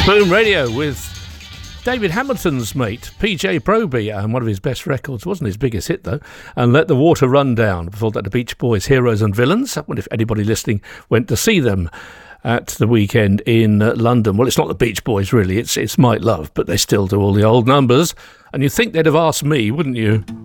Boom Radio with David Hamilton's mate, PJ Proby, and one of his best records, wasn't his biggest hit though, and Let the Water Run Down. Before that, the Beach Boys, Heroes and Villains. I wonder if anybody listening went to see them at the weekend in London. Well, it's not the Beach Boys really, it's Mike Love, but they still do all the old numbers. And you'd think they'd have asked me, wouldn't you?